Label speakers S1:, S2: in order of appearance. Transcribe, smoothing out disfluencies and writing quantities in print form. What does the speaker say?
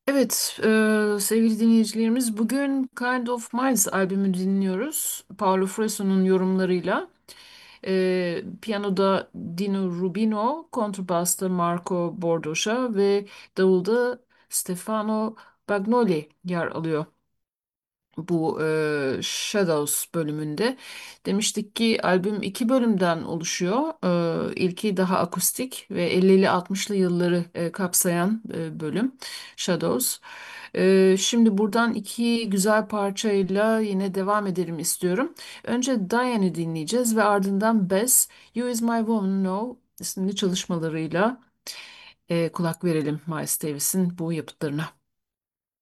S1: Evet, sevgili dinleyicilerimiz, bugün Kind of Miles albümü dinliyoruz. Paolo Freso'nun yorumlarıyla. Piyanoda Dino Rubino, kontrbasta Marco Bordoscha ve davulda Stefano Bagnoli yer alıyor. Bu Shadows bölümünde. Demiştik ki albüm iki bölümden oluşuyor. İlki daha akustik ve 50'li 60'lı yılları kapsayan bölüm Shadows. Şimdi buradan iki güzel parçayla yine devam edelim istiyorum. Önce Diane'i dinleyeceğiz ve ardından Bess, You Is My Woman Now isimli çalışmalarıyla kulak verelim Miles Davis'in bu yapıtlarına.